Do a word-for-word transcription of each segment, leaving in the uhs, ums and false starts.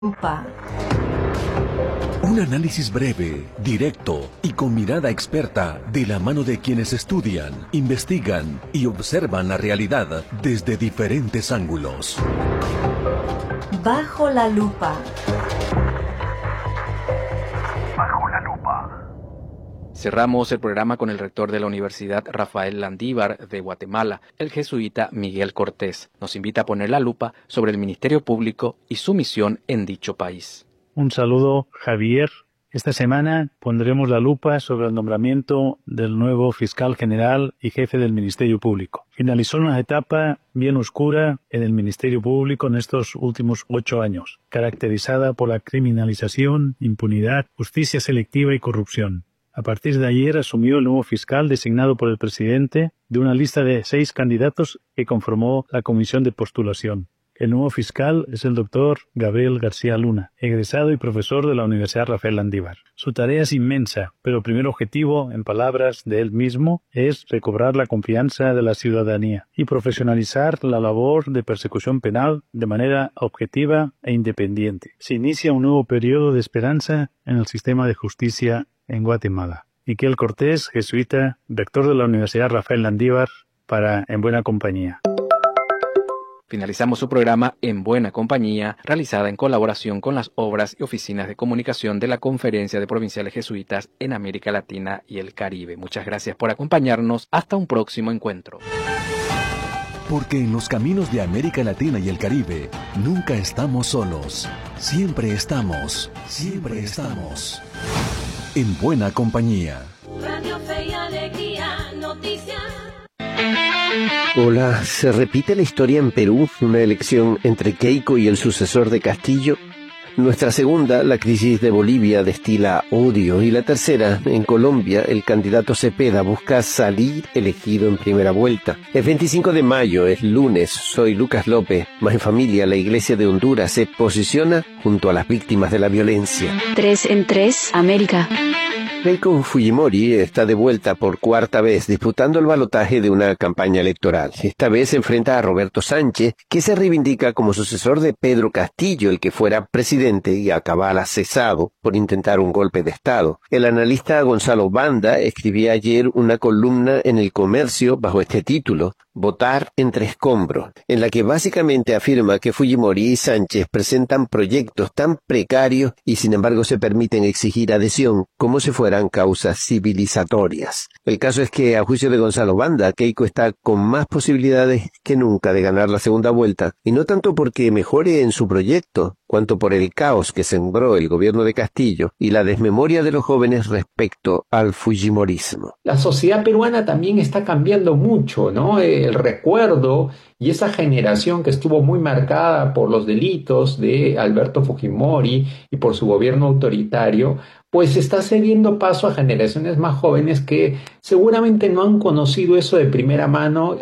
Lupa. Un análisis breve, directo y con mirada experta de la mano de quienes estudian, investigan y observan la realidad desde diferentes ángulos. Bajo la lupa. Bajo la lupa. Cerramos el programa con el rector de la Universidad Rafael Landívar de Guatemala, el jesuita Miguel Cortés. Nos invita a poner la lupa sobre el Ministerio Público y su misión en dicho país. Un saludo, Javier. Esta semana pondremos la lupa sobre el nombramiento del nuevo fiscal general y jefe del Ministerio Público. Finalizó una etapa bien oscura en el Ministerio Público en estos últimos ocho años, caracterizada por la criminalización, impunidad, justicia selectiva y corrupción. A partir de ayer asumió el nuevo fiscal designado por el presidente de una lista de seis candidatos que conformó la comisión de postulación. El nuevo fiscal es el doctor Gabriel García Luna, egresado y profesor de la Universidad Rafael Landívar. Su tarea es inmensa, pero el primer objetivo, en palabras de él mismo, es recobrar la confianza de la ciudadanía y profesionalizar la labor de persecución penal de manera objetiva e independiente. Se inicia un nuevo periodo de esperanza en el sistema de justicia en Guatemala. Miguel Cortés, jesuita, rector de la Universidad Rafael Landívar, para En Buena Compañía. Finalizamos su programa En Buena Compañía, realizada en colaboración con las obras y oficinas de comunicación de la Conferencia de Provinciales Jesuitas en América Latina y el Caribe. Muchas gracias por acompañarnos. Hasta un próximo encuentro. Porque en los caminos de América Latina y el Caribe nunca estamos solos. Siempre estamos, siempre estamos en Buena Compañía. Radio Fe y Alegría, noticias. Hola, ¿se repite la historia en Perú? Una elección entre Keiko y el sucesor de Castillo. Nuestra segunda, la crisis de Bolivia, destila odio. Y la tercera, en Colombia, el candidato Cepeda busca salir elegido en primera vuelta. Es veinticinco de mayo, es lunes. Soy Lucas López. Más en familia, la Iglesia de Honduras se posiciona junto a las víctimas de la violencia. Tres en tres, América. Keiko Fujimori está de vuelta por cuarta vez disputando el balotaje de una campaña electoral. Esta vez se enfrenta a Roberto Sánchez, que se reivindica como sucesor de Pedro Castillo, el que fuera presidente y acabara cesado por intentar un golpe de Estado. El analista Gonzalo Banda escribía ayer una columna en El Comercio bajo este título, Votar entre escombros, en la que básicamente afirma que Fujimori y Sánchez presentan proyectos tan precarios y sin embargo se permiten exigir adhesión como si fueran causas civilizatorias. El caso es que, a juicio de Gonzalo Banda, Keiko está con más posibilidades que nunca de ganar la segunda vuelta, y no tanto porque mejore en su proyecto, cuanto por el caos que sembró el gobierno de Castillo y la desmemoria de los jóvenes respecto al fujimorismo. La sociedad peruana también está cambiando mucho, ¿no? El recuerdo y esa generación que estuvo muy marcada por los delitos de Alberto Fujimori y por su gobierno autoritario, pues está cediendo paso a generaciones más jóvenes que seguramente no han conocido eso de primera mano.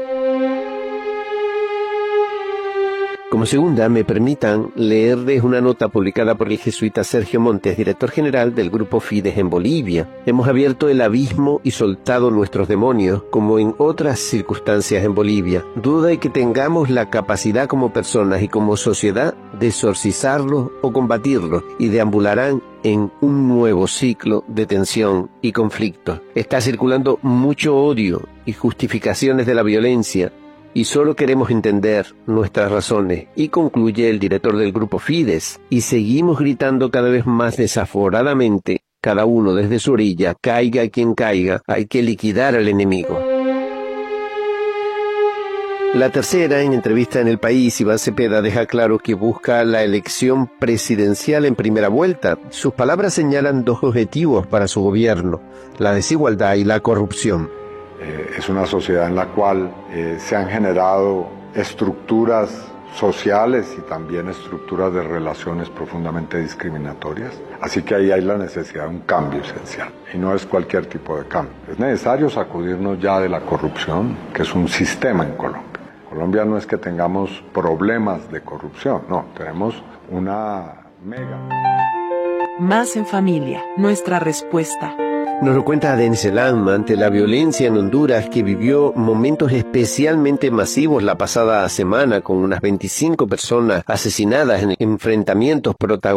Como segunda, me permitan leerles una nota publicada por el jesuita Sergio Montes, director general del Grupo Fides en Bolivia. Hemos abierto el abismo y soltado nuestros demonios, como en otras circunstancias en Bolivia. Duda de que tengamos la capacidad como personas y como sociedad de exorcizarlos o combatirlos, y deambularán en un nuevo ciclo de tensión y conflicto. Está circulando mucho odio y justificaciones de la violencia, y solo queremos entender nuestras razones, y concluye el director del Grupo Fides, y seguimos gritando cada vez más desaforadamente, cada uno desde su orilla, caiga quien caiga, hay que liquidar al enemigo. La tercera, en entrevista en El País, Iván Cepeda deja claro que busca la elección presidencial en primera vuelta. Sus palabras señalan dos objetivos para su gobierno, la desigualdad y la corrupción. Eh, es una sociedad en la cual eh, se han generado estructuras sociales y también estructuras de relaciones profundamente discriminatorias. Así que ahí hay la necesidad de un cambio esencial. Y no es cualquier tipo de cambio. Es necesario sacudirnos ya de la corrupción, que es un sistema en Colombia. Colombia no es que tengamos problemas de corrupción, no, tenemos una mega. Más en familia, nuestra respuesta. Nos lo cuenta Denis Elam ante la violencia en Honduras, que vivió momentos especialmente masivos la pasada semana con unas veinticinco personas asesinadas en enfrentamientos protagonizados